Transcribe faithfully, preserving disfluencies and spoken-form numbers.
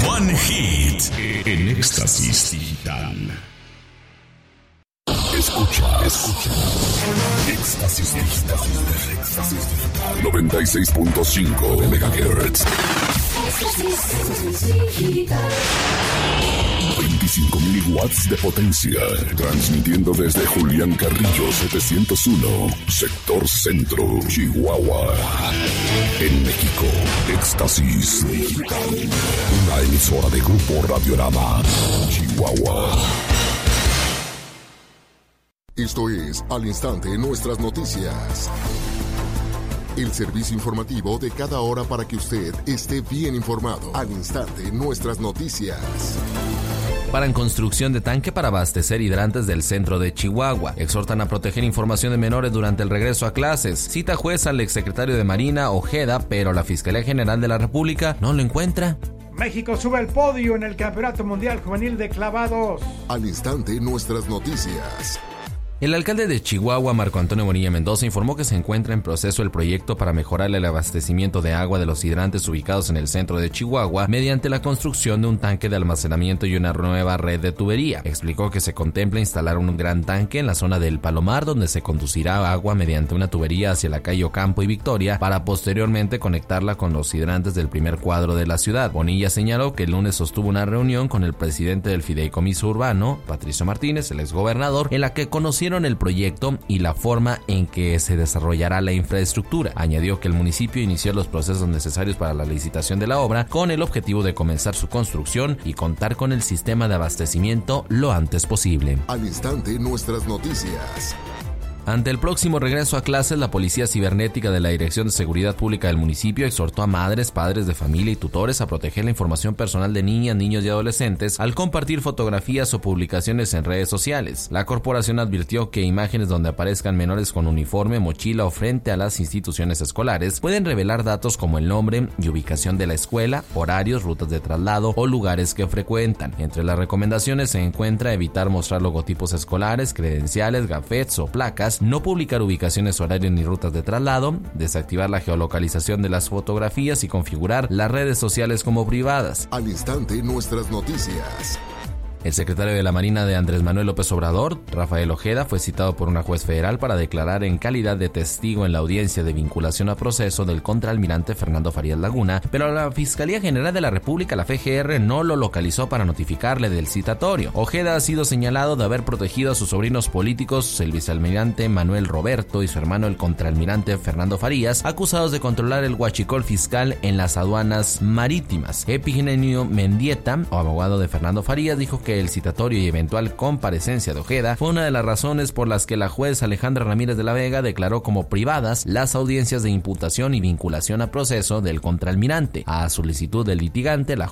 One Hit en Éxtasis Digital. Escucha, escucha. Éxtasis Digital. Éxtasis Digital. noventa y seis punto cinco megahertz. veinticinco mil watts de potencia. Transmitiendo desde Julián Carrillo setecientos uno, Sector Centro, Chihuahua. En México, Éxtasis Digital. Una emisora de Grupo Radiorama, Chihuahua. Esto es Al Instante Nuestras Noticias. El servicio informativo de cada hora para que usted esté bien informado. Al Instante Nuestras Noticias. Paran construcción de tanque para abastecer hidrantes del centro de Chihuahua. Exhortan a proteger información de menores durante el regreso a clases. Cita juez al exsecretario de Marina, Ojeda, pero la Fiscalía General de la República no lo encuentra. México sube al podio en el Campeonato Mundial Juvenil de Clavados. Al Instante Nuestras Noticias. El alcalde de Chihuahua, Marco Antonio Bonilla Mendoza, informó que se encuentra en proceso el proyecto para mejorar el abastecimiento de agua de los hidrantes ubicados en el centro de Chihuahua mediante la construcción de un tanque de almacenamiento y una nueva red de tubería. Explicó que se contempla instalar un gran tanque en la zona del Palomar, donde se conducirá agua mediante una tubería hacia la calle Ocampo y Victoria para posteriormente conectarla con los hidrantes del primer cuadro de la ciudad. Bonilla señaló que el lunes sostuvo una reunión con el presidente del Fideicomiso Urbano, Patricio Martínez, el exgobernador, en la que conocieron el proyecto y la forma en que se desarrollará la infraestructura. Añadió que el municipio inició los procesos necesarios para la licitación de la obra con el objetivo de comenzar su construcción y contar con el sistema de abastecimiento lo antes posible. Al Instante Nuestras Noticias. Ante el próximo regreso a clases, la Policía Cibernética de la Dirección de Seguridad Pública del municipio exhortó a madres, padres de familia y tutores a proteger la información personal de niñas, niños y adolescentes al compartir fotografías o publicaciones en redes sociales. La corporación advirtió que imágenes donde aparezcan menores con uniforme, mochila o frente a las instituciones escolares pueden revelar datos como el nombre y ubicación de la escuela, horarios, rutas de traslado o lugares que frecuentan. Entre las recomendaciones se encuentra evitar mostrar logotipos escolares, credenciales, gafetes o placas, no publicar ubicaciones, horarios ni rutas de traslado, desactivar la geolocalización de las fotografías y configurar las redes sociales como privadas. Al Instante Nuestras Noticias. El secretario de la Marina de Andrés Manuel López Obrador, Rafael Ojeda, fue citado por una juez federal para declarar en calidad de testigo en la audiencia de vinculación a proceso del contraalmirante Fernando Farías Laguna, pero la Fiscalía General de la República, la F G R, no lo localizó para notificarle del citatorio. Ojeda ha sido señalado de haber protegido a sus sobrinos políticos, el vicealmirante Manuel Roberto y su hermano el contraalmirante Fernando Farías, acusados de controlar el huachicol fiscal en las aduanas marítimas. Epigenio Mendieta, o abogado de Fernando Farías, dijo que el citatorio y eventual comparecencia de Ojeda fue una de las razones por las que la juez Alejandra Ramírez de la Vega declaró como privadas las audiencias de imputación y vinculación a proceso del contraalmirante. A solicitud del litigante, la